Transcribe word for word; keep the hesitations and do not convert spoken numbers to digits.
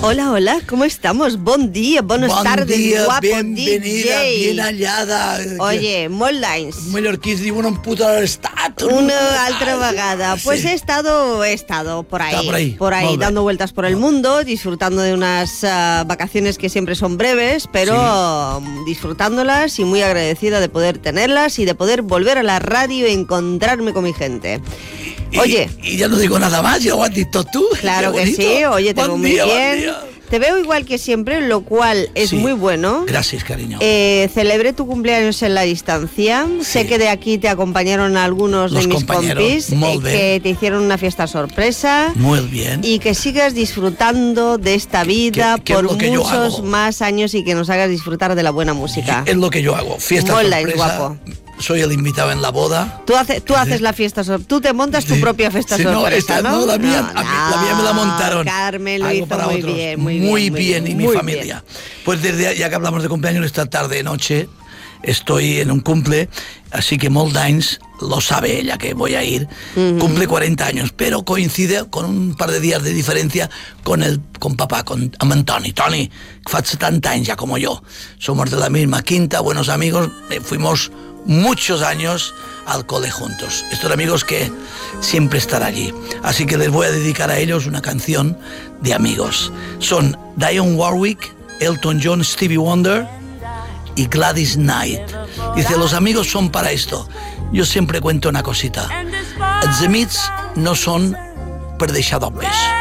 Hola, hola, ¿cómo estamos? Bon dia, buenas bon tardes, dia, guapo benvenida, D J. bien hallada. Oye, molt d'anys. Mallorquí es diuen un puto a l'estat. Una altra vegada. Pues Sí. he estado, he estado por ahí, Está por ahí, por ahí molt bé. dando vueltas por el mundo, disfrutando de unas uh, vacaciones que siempre son breves, pero sí. um, disfrutándolas y muy agradecida de poder tenerlas y de poder volver a la radio y encontrarme con mi gente. Y, Oye. Y ya no digo nada más, ya lo has dicho tú. Claro Qué que bonito. sí, oye, te Bon veo muy día, bon bien. día. Te veo igual que siempre, lo cual es Sí. muy bueno. Gracias, cariño. Eh, celebré tu cumpleaños en la distancia. Sí. Sé que de aquí te acompañaron algunos Los de mis compañeros, compis molt bé. que te hicieron una fiesta sorpresa. Muy bien. Y que sigas disfrutando de esta vida Que- que es por lo que yo muchos hago. más años y que nos hagas disfrutar de la buena música. Es lo que yo hago. Fiesta Mola, sorpresa. guapo. Soy el invitado en la boda. Tú, hace, tú haces la fiesta sorpresa. Tú te montas tu Sí. propia fiesta Sí, no, sorpresa, esta ¿no? no, la mía- a mí- la mía me la montaron. Carmen lo Algo hizo para muy otros. bien, muy, Muy bien. bien, y mi muy familia. bien. Pues desde ya que hablamos de cumpleaños, esta tarde noche estoy en un cumple, así que molt d'anys, lo sabe ella que voy a ir, uh-huh. Cumple cuarenta años, pero coincide con un par de días de diferencia con el con papá, con amb en Toni. Toni, que fa setanta anys ya como yo. Somos de la misma quinta, buenos amigos, eh, fuimos muchos años al cole juntos. Estos amigos que siempre están allí. Así que les voy a dedicar a ellos una canción de amigos. Son Dionne Warwick, Elton John, Stevie Wonder y Gladys Knight. Dice, los amigos son para esto. Yo siempre cuento una cosita. Els amics no són per deixar dobles.